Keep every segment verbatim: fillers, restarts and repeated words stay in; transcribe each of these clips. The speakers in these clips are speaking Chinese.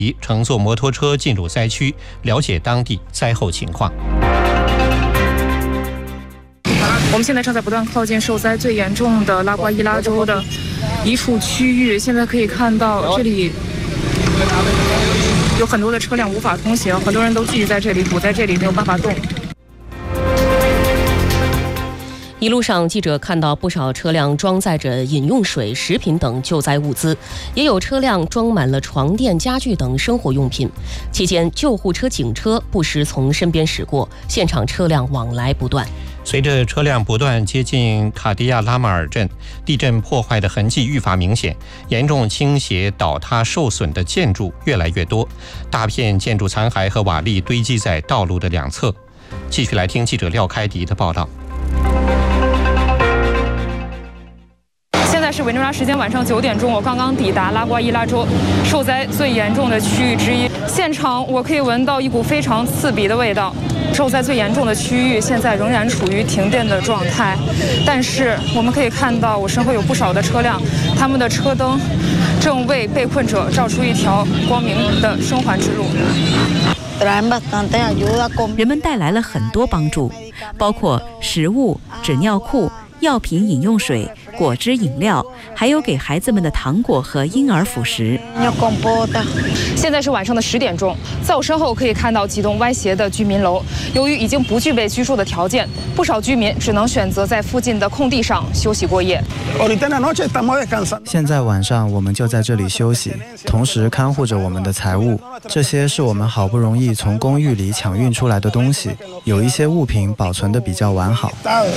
乘坐摩托车进入灾区，了解当地灾后情况。 我们现在正在不断靠近受灾最严重的拉瓜伊拉州的一处区域，现在可以看到这里有很多的车辆无法通行，很多人都聚集在这里，堵在这里，没有办法动。 一路上，记者看到不少车辆装载着饮用水、食品等救灾物资，也有车辆装满了床垫、家具等生活用品。期间，救护车、警车不时从身边驶过，现场车辆往来不断。 随着车辆不断接近卡迪亚拉马尔镇，地震破坏的痕迹愈发明显，严重倾斜、倒塌、受损的建筑越来越多，大片建筑残骸和瓦砾堆积在道路的两侧。继续来听记者廖开迪的报道。 现在是委内瑞拉时间晚上九点钟，我刚刚抵达拉瓜伊拉州受灾最严重的区域之一。现场我可以闻到一股非常刺鼻的味道。受灾最严重的区域现在仍然处于停电的状态，但是我们可以看到我身后有不少的车辆，他们的车灯正为被困者照出一条光明的生还之路。 人们带来了很多帮助，包括食物、纸尿裤、药品、饮用水、果汁饮料，还有给孩子们的糖果和婴儿辅食。 现在是晚上的十点钟，在我身后可以看到几栋歪斜的居民楼，由于已经不具备居住的条件，不少居民只能选择在附近的空地上休息过夜。 现在晚上我们就在这里休息，同时看护着我们的财物，这些是我们好不容易从公寓里抢运出来的东西，有一些物品保存得比较完好。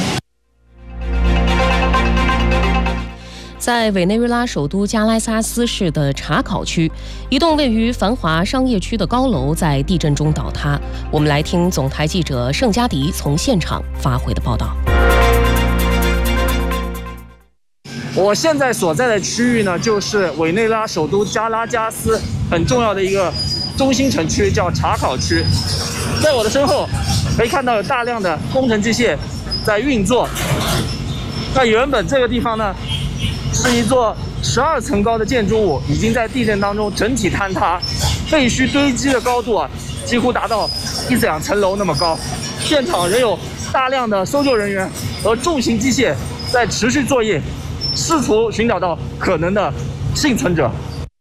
在委内瑞拉首都加拉萨斯市的查考区，一栋位于繁华商业区的高楼在地震中倒塌。我们来听总台记者盛佳迪从现场发回的报道。 我现在所在的区域呢，就是委内瑞拉首都加拉加斯很重要的一个中心城区，叫查考区。在我的身后可以看到有大量的工程机械在运作。那原本这个地方呢，是一座十二层高的建筑物，已经在地震当中整体坍塌，废墟堆积的高度啊，几乎达到一两层楼那么高。现场仍有大量的搜救人员和重型机械在持续作业，试图寻找到可能的幸存者。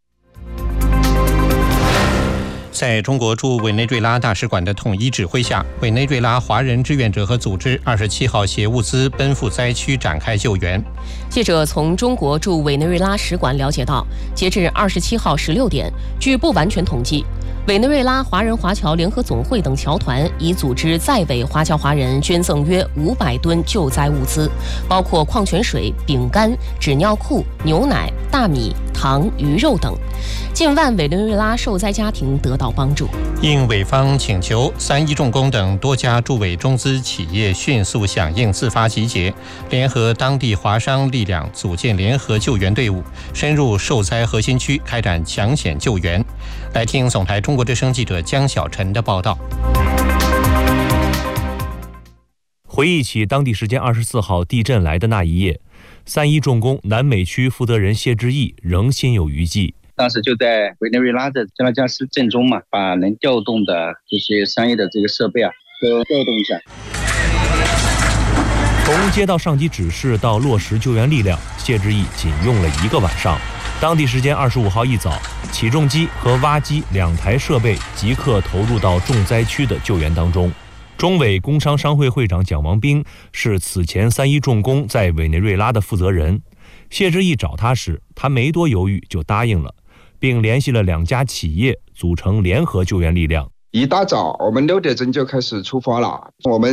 在中国驻委内瑞拉大使馆的统一指挥下，委内瑞拉华人志愿者和组织二十七号携物资奔赴灾区展开救援。 记者从中国驻委内瑞拉使馆了解到，截至二十七号十六点，据不完全统计，委内瑞拉华人华侨联合总会等侨团已组织在委华侨华人捐赠约五百吨救灾物资，包括矿泉水、饼干、纸尿裤、牛奶、大米、糖、鱼肉等。近万委内瑞拉受灾家庭得到帮助。 应委方请求，三一重工等多家驻委中资企业迅速响应，自发集结，联合当地华商力量组建联合救援队伍，深入受灾核心区开展抢险救援。来听总台中国之声记者江小晨的报道。 回忆起当地时间二十四号地震来的那一夜，三一重工南美区负责人谢志毅仍心有余悸。 当时就在委内瑞拉的加拉加斯镇中嘛，把能调动的这些商业的这个设备啊都调动一下。 从接到上级指示到落实救援力量，谢志毅仅用了一个晚上。当地时间二十五号一早，起重机和挖机两台设备即刻投入到重灾区的救援当中。中委工商商会会长蒋王兵是此前三一重工在委内瑞拉的负责人。谢志毅找他时，他没多犹豫就答应了，并联系了两家企业组成联合救援力量。 一大早，我们六点钟就开始出发了。我们